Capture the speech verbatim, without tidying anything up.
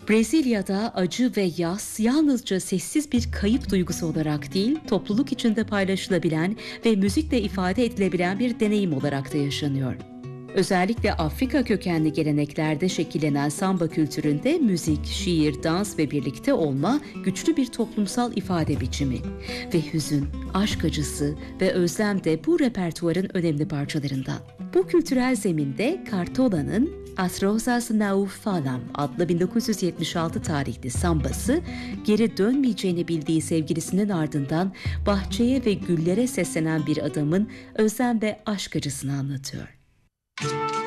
Brezilya'da acı ve yas yalnızca sessiz bir kayıp duygusu olarak değil, topluluk içinde paylaşılabilen ve müzikle ifade edilebilen bir deneyim olarak da yaşanıyor. Özellikle Afrika kökenli geleneklerde şekillenen samba kültüründe müzik, şiir, dans ve birlikte olma güçlü bir toplumsal ifade biçimi. Ve hüzün, aşk acısı ve özlem de bu repertuarın önemli parçalarından. Bu kültürel zeminde Cartola'nın As Rosas Não Falam adlı bin dokuz yüz yetmiş altı tarihli sambası, geri dönmeyeceğini bildiği sevgilisinin ardından bahçeye ve güllere seslenen bir adamın özlem ve aşk acısını anlatıyor.